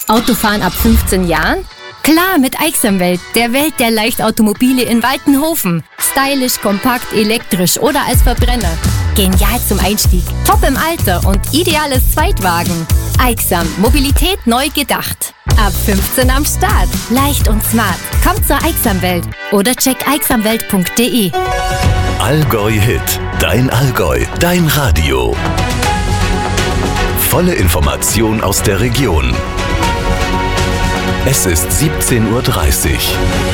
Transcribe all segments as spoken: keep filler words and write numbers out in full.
Autofahren ab fünfzehn Jahren? Klar, mit Aixamwelt, der Welt der Leichtautomobile in Waltenhofen. Stylisch, kompakt, elektrisch oder als Verbrenner. Genial zum Einstieg, top im Alter und ideales Zweitwagen. Aixam, Mobilität neu gedacht. Ab fünfzehn am Start. Leicht und smart. Kommt zur Aixamwelt oder check aixamwelt punkt de. Allgäu Hit. Dein Allgäu. Dein Radio. Volle Information aus der Region. Es ist siebzehn Uhr dreißig.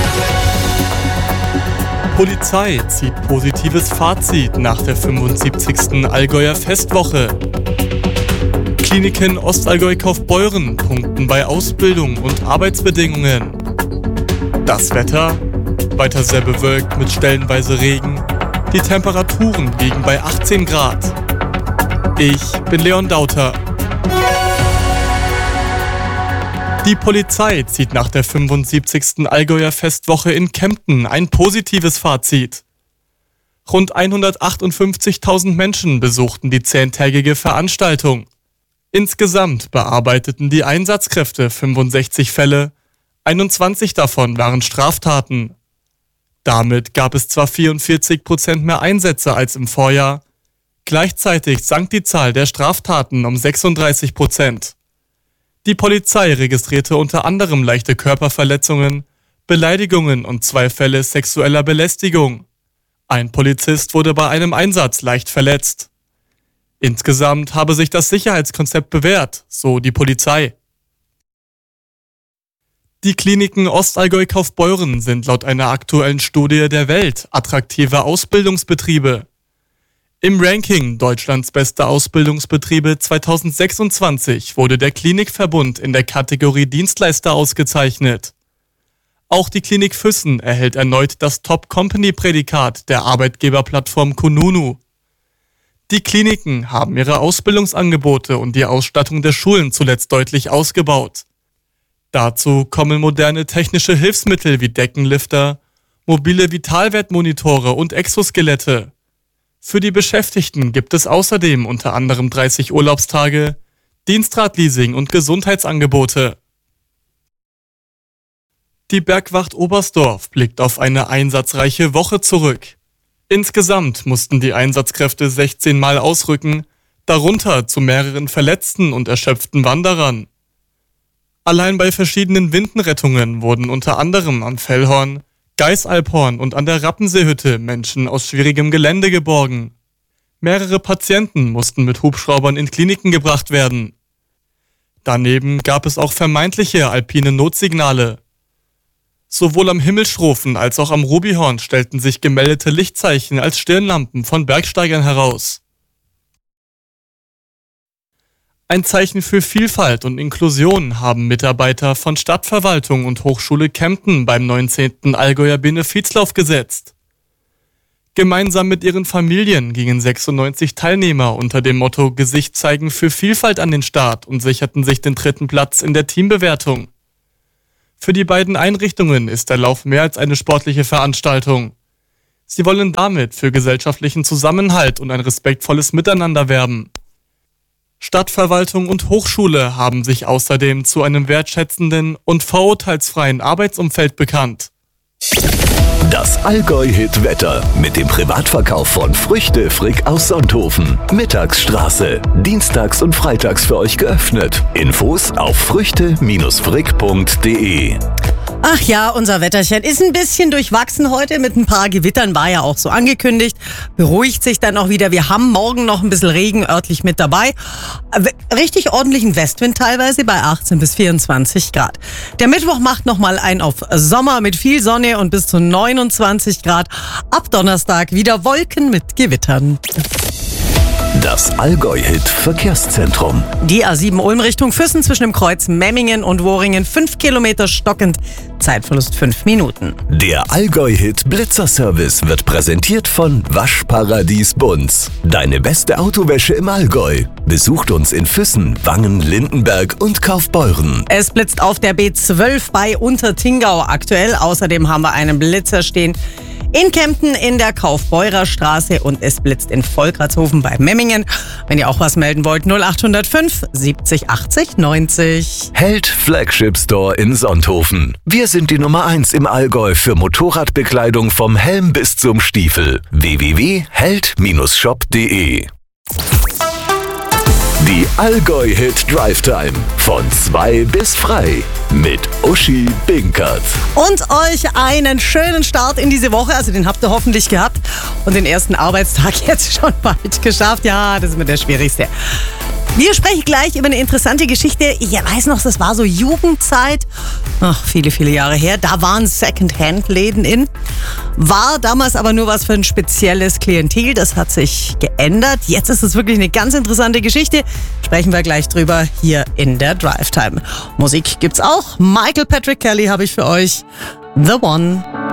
Polizei zieht positives Fazit nach der fünfundsiebzigsten Allgäuer Festwoche. Kliniken Ostallgäu-Kaufbeuren punkten bei Ausbildung und Arbeitsbedingungen. Das Wetter? Weiter sehr bewölkt mit stellenweise Regen. Die Temperaturen liegen bei achtzehn Grad. Ich bin Leon Dauter. Die Polizei zieht nach der fünfundsiebzigsten Allgäuer Festwoche in Kempten ein positives Fazit. Rund hundertachtundfünfzigtausend Menschen besuchten die zehntägige Veranstaltung. Insgesamt bearbeiteten die Einsatzkräfte fünfundsechzig Fälle, einundzwanzig davon waren Straftaten. Damit gab es zwar vierundvierzig Prozent mehr Einsätze als im Vorjahr, gleichzeitig sank die Zahl der Straftaten um sechsunddreißig Prozent. Die Polizei registrierte unter anderem leichte Körperverletzungen, Beleidigungen und zwei Fälle sexueller Belästigung. Ein Polizist wurde bei einem Einsatz leicht verletzt. Insgesamt habe sich das Sicherheitskonzept bewährt, so die Polizei. Die Kliniken Ostallgäu-Kaufbeuren sind laut einer aktuellen Studie der Welt attraktive Ausbildungsbetriebe. Im Ranking Deutschlands beste Ausbildungsbetriebe zweitausendsechsundzwanzig wurde der Klinikverbund in der Kategorie Dienstleister ausgezeichnet. Auch die Klinik Füssen erhält erneut das Top-Company-Prädikat der Arbeitgeberplattform Kununu. Die Kliniken haben ihre Ausbildungsangebote und die Ausstattung der Schulen zuletzt deutlich ausgebaut. Dazu kommen moderne technische Hilfsmittel wie Deckenlifter, mobile Vitalwertmonitore und Exoskelette. Für die Beschäftigten gibt es außerdem unter anderem dreißig Urlaubstage, Dienstradleasing und Gesundheitsangebote. Die Bergwacht Oberstdorf blickt auf eine einsatzreiche Woche zurück. Insgesamt mussten die Einsatzkräfte sechzehn Mal ausrücken, darunter zu mehreren verletzten und erschöpften Wanderern. Allein bei verschiedenen Windenrettungen wurden unter anderem am Fellhorn, Geisalphorn und an der Rappenseehütte Menschen aus schwierigem Gelände geborgen. Mehrere Patienten mussten mit Hubschraubern in Kliniken gebracht werden. Daneben gab es auch vermeintliche alpine Notsignale. Sowohl am Himmelschrofen als auch am Rubihorn stellten sich gemeldete Lichtzeichen als Stirnlampen von Bergsteigern heraus. Ein Zeichen für Vielfalt und Inklusion haben Mitarbeiter von Stadtverwaltung und Hochschule Kempten beim neunzehnten Allgäuer Benefizlauf gesetzt. Gemeinsam mit ihren Familien gingen sechsundneunzig Teilnehmer unter dem Motto Gesicht zeigen für Vielfalt an den Start und sicherten sich den dritten Platz in der Teambewertung. Für die beiden Einrichtungen ist der Lauf mehr als eine sportliche Veranstaltung. Sie wollen damit für gesellschaftlichen Zusammenhalt und ein respektvolles Miteinander werben. Stadtverwaltung und Hochschule haben sich außerdem zu einem wertschätzenden und vorurteilsfreien Arbeitsumfeld bekannt. Das Allgäu-Hit-Wetter mit dem Privatverkauf von Früchte Frick aus Sonthofen. Mittagsstraße. Dienstags und freitags für euch geöffnet. Infos auf früchte frick punkt de. Ach ja, unser Wetterchen ist ein bisschen durchwachsen heute mit ein paar Gewittern, war ja auch so angekündigt. Beruhigt sich dann auch wieder. Wir haben morgen noch ein bisschen Regen örtlich mit dabei. Richtig ordentlichen Westwind teilweise bei achtzehn bis vierundzwanzig Grad. Der Mittwoch macht nochmal einen auf Sommer mit viel Sonne und bis zu neunundzwanzig Grad. Ab Donnerstag wieder Wolken mit Gewittern. Das Allgäu-Hit-Verkehrszentrum. Die A sieben Ulm Richtung Füssen zwischen dem Kreuz Memmingen und Wohringen. Fünf Kilometer stockend. Zeitverlust fünf Minuten. Der Allgäu-Hit-Blitzerservice wird präsentiert von Waschparadies Bunz. Deine beste Autowäsche im Allgäu. Besucht uns in Füssen, Wangen, Lindenberg und Kaufbeuren. Es blitzt auf der B zwölf bei Untertingau aktuell. Außerdem haben wir einen Blitzer stehen in Kempten in der Kaufbeurerstraße und es blitzt in Volkratshofen bei Memmingen. Wenn ihr auch was melden wollt, null acht null fünf siebzig achtzig neunzig. Held Flagship Store in Sonthofen. Wir sind die Nummer eins im Allgäu für Motorradbekleidung vom Helm bis zum Stiefel. w w w punkt held shop punkt de. Die Allgäu-Hit Drive Time. Von zwei bis frei. Mit Uschi Binkert. Und euch einen schönen Start in diese Woche. Also den habt ihr hoffentlich gehabt. Und den ersten Arbeitstag jetzt schon bald geschafft. Ja, das ist mir der schwierigste. Wir sprechen gleich über eine interessante Geschichte. Ich weiß noch, das war so Jugendzeit. Ach, viele, viele Jahre her. Da waren Second-Hand-Läden in. War damals aber nur was für ein spezielles Klientel. Das hat sich geändert. Jetzt ist es wirklich eine ganz interessante Geschichte. Sprechen wir gleich drüber hier in der Drive Time. Musik gibt's auch. Michael Patrick Kelly habe ich für euch. The One.